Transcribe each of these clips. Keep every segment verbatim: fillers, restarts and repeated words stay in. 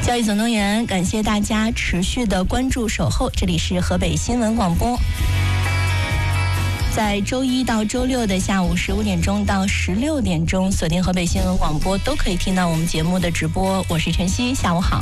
教育总动员，感谢大家持续的关注守候，这里是河北新闻广播。在周一到周六的下午十五点钟到十六点钟，锁定河北新闻广播，都可以听到我们节目的直播。我是晨曦，下午好。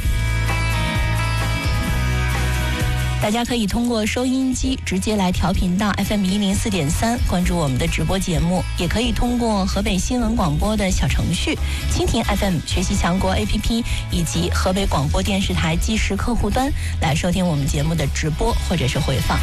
大家可以通过收音机直接来调频到 F M 一零四点三，关注我们的直播节目，也可以通过河北新闻广播的小程序、蜻蜓 F M 学习强国 A P P 以及河北广播电视台即时客户端来收听我们节目的直播或者是回放。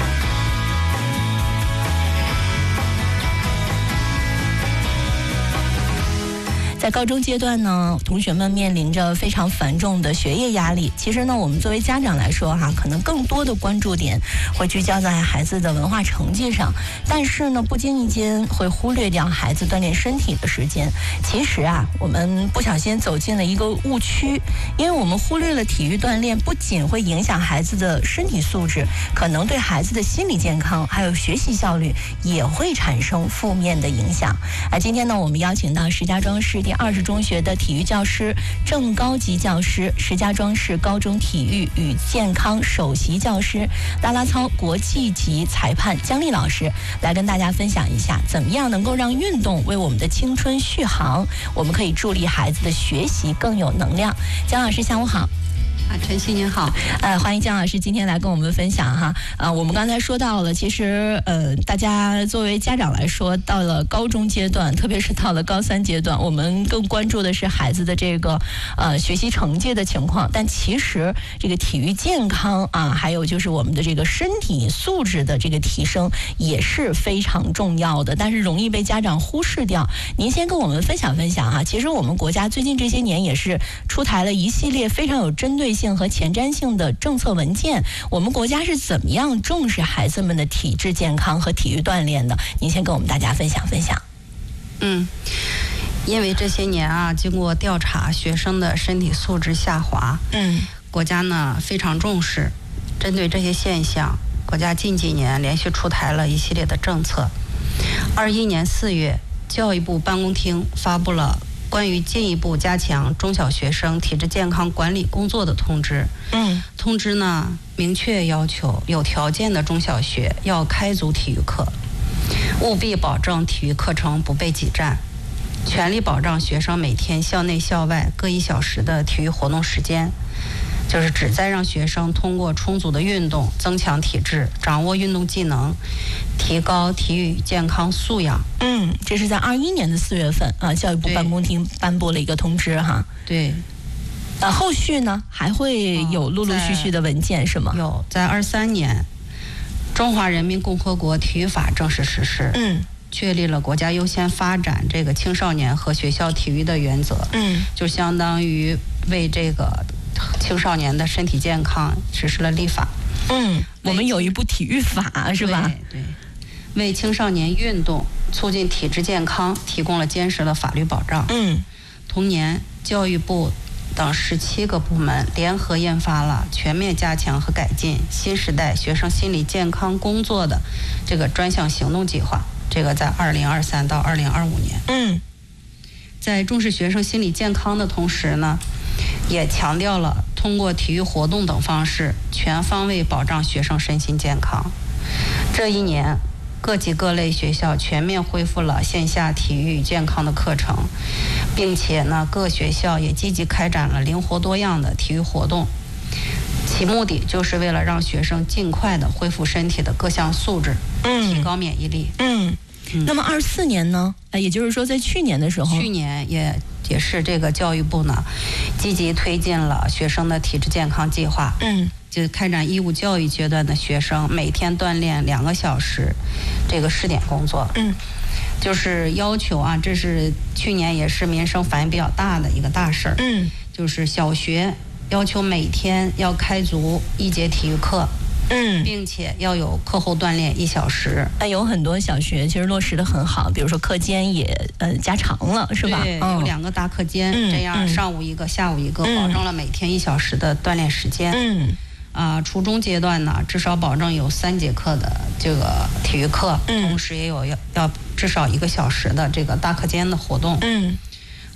在高中阶段呢，同学们面临着非常繁重的学业压力。其实呢，我们作为家长来说哈，可能更多的关注点会聚焦在孩子的文化成绩上，但是呢，不经意间会忽略掉孩子锻炼身体的时间。其实啊，我们不小心走进了一个误区，因为我们忽略了体育锻炼不仅会影响孩子的身体素质，可能对孩子的心理健康还有学习效率也会产生负面的影响。啊，今天呢，我们邀请到石家庄市第二十中学的体育教师、正高级教师、石家庄市高中体育与健康首席教师、啦啦操国际级裁判姜丽老师，来跟大家分享一下，怎么样能够让运动为我们的青春续航，我们可以助力孩子的学习更有能量。姜老师，下午好。 啊，晨曦您好， 呃，欢迎姜老师今天来跟我们分享哈。呃，我们刚才说到了，其实呃，大家作为家长来说，到了高中阶段，特别是到了高三阶段，我们更关注的是孩子的这个呃学习成绩的情况。但其实这个体育健康啊，还有就是我们的这个身体素质的这个提升也是非常重要的，但是容易被家长忽视掉。您先跟我们分享分享哈。其实我们国家最近这些年也是出台了一系列非常有针对性和前瞻性的政策文件，我们国家是怎么样重视孩子们的体质健康和体育锻炼的？您先跟我们大家分享分享。 嗯，因为这些年啊，经过调查，学生的身体素质下滑，嗯，国家呢非常重视。针对这些现象，国家近几年连续出台了一系列的政策。二一年四月，教育部办公厅发布了关于进一步加强中小学生体质健康管理工作的通知。嗯，通知呢明确要求有条件的中小学要开足体育课，务必保证体育课程不被挤占，全力保障学生每天校内校外各一小时的体育活动时间，就是旨在让学生通过充足的运动增强体质，掌握运动技能，提高体育健康素养。 嗯，这是在二一年的四月份啊，教育部办公厅颁布了一个通知哈。 对。 呃，后续呢还会有陆陆续续的文件是吗？ 有，在二三年，中华人民共和国体育法正式实施。嗯。确立了国家优先发展这个青少年和学校体育的原则。嗯。就相当于为这个青少年的身体健康实施了立法。 嗯，我们有一部体育法是吧？ 对对，为青少年运动、促进体质健康提供了坚实的法律保障。嗯，同年，教育部等十七个部门联合印发了全面加强和改进新时代学生心理健康工作的这个专项行动计划。这个在二零二三到二零二五年。嗯，在重视学生心理健康的同时呢，也强调了通过体育活动等方式全方位保障学生身心健康。这一年，各级各类学校全面恢复了线下体育健康的课程，并且呢，各学校也积极开展了灵活多样的体育活动，其目的就是为了让学生尽快的恢复身体的各项素质，嗯，提高免疫力。 嗯。嗯，那么二四年呢？呃，也就是说，在去年的时候， 去年也也是这个教育部呢，积极推进了学生的体质健康计划。嗯，就开展义务教育阶段的学生每天锻炼两个小时，这个试点工作。嗯，就是要求啊，这是去年也是民生反应比较大的一个大事儿。嗯，就是小学要求每天要开足一节体育课。嗯，并且要有课后锻炼一小时。 那有很多小学其实落实的很好，比如说课间也呃加长了，是吧？ 对，有两个大课间，嗯、这样上午一个，下午一个，嗯、保证了每天一小时的锻炼时间。嗯，啊、呃，初中阶段呢，至少保证有三节课的这个体育课，嗯、同时也有要要至少一个小时的这个大课间的活动。嗯。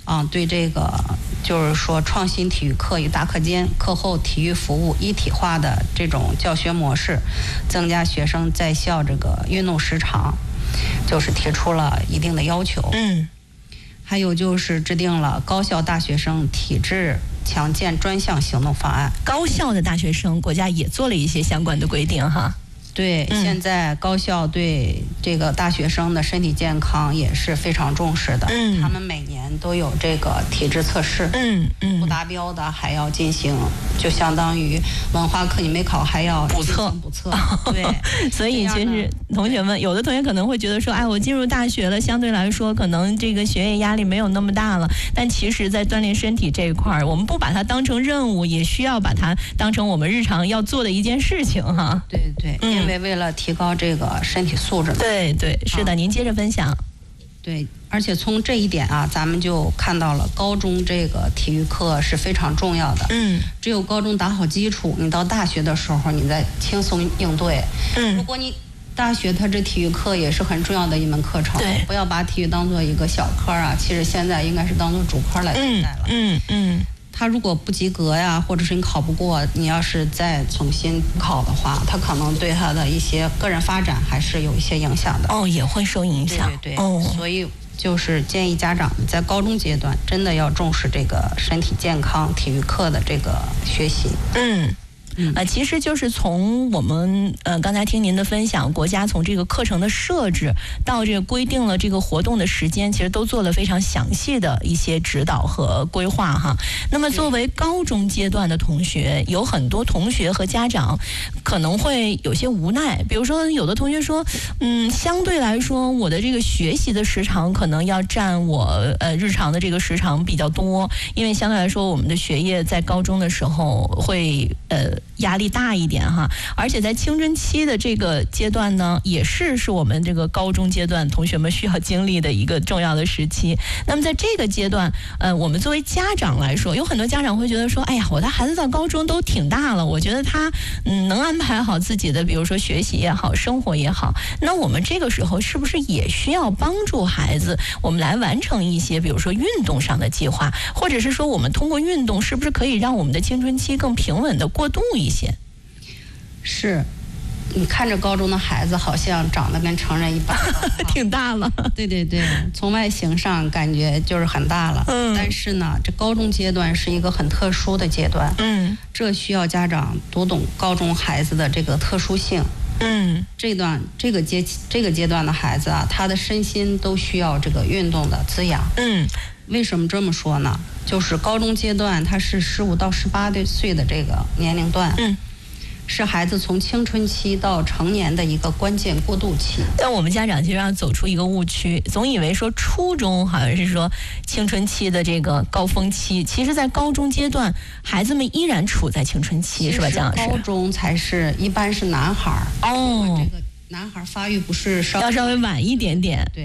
啊，对这个就是说创新体育课与大课间、课后体育服务一体化的这种教学模式，增加学生在校这个运动时长，就是提出了一定的要求。 嗯， 还有就是制定了高校大学生体质强健专项行动方案。 高校的大学生，国家也做了一些相关的规定哈。 对，嗯、现在高校对这个大学生的身体健康也是非常重视的。嗯，他们每年都有这个体质测试。 嗯嗯， 不达标的还要进行，就相当于文化课你没考还要补测补测。对， 所以其实同学们，有的同学可能会觉得说，哎，我进入大学了，相对来说可能这个学业压力没有那么大了。但其实，在锻炼身体这一块儿，我们不把它当成任务，也需要把它当成我们日常要做的一件事情哈。 对对，嗯。因为为了提高这个身体素质， 对对，是的，您接着分享。 对，而且从这一点啊，咱们就看到了高中这个体育课是非常重要的。 嗯， 只有高中打好基础，你到大学的时候，你再轻松应对。 嗯， 如果你大学它这体育课也是很重要的一门课程， 对， 不要把体育当做一个小科啊，其实现在应该是当做主科来对待了。 嗯嗯。嗯他如果不及格呀，或者是你考不过，你要是再重新考的话，他可能对他的一些个人发展还是有一些影响的。 哦，也会受影响。 对对对。 哦， 所以就是建议家长在高中阶段真的要重视这个身体健康体育课的这个学习。 嗯。呃，其实就是从我们呃刚才听您的分享，国家从这个课程的设置到这个规定了这个活动的时间，其实都做了非常详细的一些指导和规划哈。那么作为高中阶段的同学，有很多同学和家长可能会有些无奈，比如说有的同学说，嗯，相对来说我的这个学习的时长可能要占我呃日常的这个时长比较多，因为相对来说我们的学业在高中的时候会呃。压力大一点哈，而且在青春期的这个阶段呢，也是是我们这个高中阶段同学们需要经历的一个重要的时期。那么在这个阶段，呃，我们作为家长来说，有很多家长会觉得说，哎呀，我的孩子到高中都挺大了，我觉得他嗯能安排好自己的，比如说学习也好，生活也好。那我们这个时候是不是也需要帮助孩子，我们来完成一些，比如说运动上的计划，或者是说我们通过运动，是不是可以让我们的青春期更平稳的过渡一些？ 是，你看着高中的孩子好像长得跟成人一般， 挺大了。 对对对，从外形上感觉就是很大了。嗯。但是呢，这高中阶段是一个很特殊的阶段。 嗯。 这需要家长读懂高中孩子的这个特殊性。 嗯。 这段这个阶这个阶段的孩子啊，他的身心都需要这个运动的滋养。 嗯。 为什么这么说呢？就是高中阶段，他是十五到十八岁的这个年龄段。 嗯。 是孩子从青春期到成年的一个关键过渡期。 但我们家长其实要走出一个误区，总以为说初中好像是说青春期的这个高峰期，其实在高中阶段，孩子们依然处在青春期，是吧，姜老师？ 高中才是一般是男孩儿哦， 这个男孩发育不是稍要稍微晚一点点。 对。